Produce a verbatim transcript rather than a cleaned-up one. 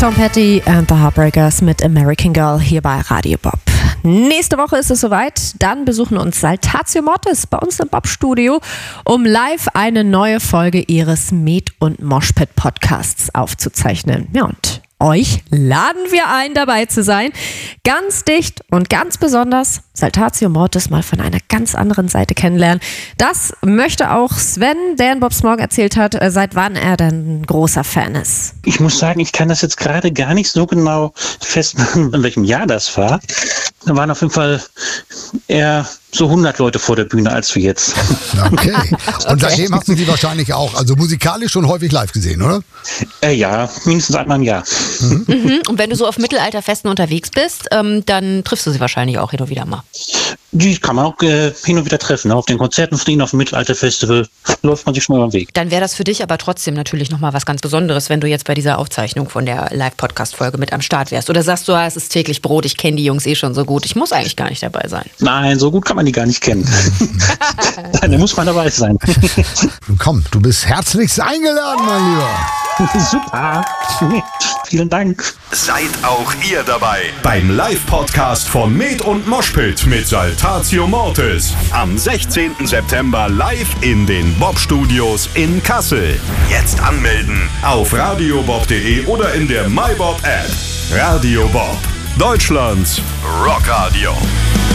Tom Petty and the Heartbreakers mit American Girl hier bei Radio Bob. Nächste Woche ist es soweit. Dann besuchen uns Saltatio Mortis bei uns im Bob-Studio, um live eine neue Folge ihres Met- und Moshpit-Podcasts aufzuzeichnen. Ja, und euch laden wir ein, dabei zu sein. Ganz dicht und ganz besonders Saltatio Mortis mal von einer ganz anderen Seite kennenlernen. Das möchte auch Sven, der in Bobs Morgen erzählt hat, seit wann er denn ein großer Fan ist. Ich muss sagen, ich kann das jetzt gerade gar nicht so genau festmachen, in welchem Jahr das war. Da waren auf jeden Fall eher so hundert Leute vor der Bühne als wir jetzt. Okay. Und seitdem hast du sie wahrscheinlich auch, also musikalisch schon häufig live gesehen, oder? Äh, ja, mindestens einmal im Jahr. Mhm. Mhm. Und wenn du so auf Mittelalterfesten unterwegs bist, ähm, dann triffst du sie wahrscheinlich auch hin und wieder mal. Die kann man auch äh, hin und wieder treffen. Auf den Konzerten von ihnen, auf dem Mittelalterfestival läuft man sich schon mal über den Weg. Dann wäre das für dich aber trotzdem natürlich nochmal was ganz Besonderes, wenn du jetzt bei dieser Aufzeichnung von der Live-Podcast-Folge mit am Start wärst. Oder sagst du, ah, es ist täglich Brot, ich kenne die Jungs eh schon so gut, ich muss eigentlich gar nicht dabei sein. Nein, so gut kann man die gar nicht kennen. Da muss man dabei sein. Komm, du bist herzlichst eingeladen, mein Lieber. Super. Vielen Dank. Seid auch ihr dabei beim Live-Podcast von Met und Moshpit mit Saltatio Mortis. Am sechzehnten September live in den Bob-Studios in Kassel. Jetzt anmelden auf radiobob punkt de oder in der MyBob-App. Radio Bob, Deutschlands Rockradio.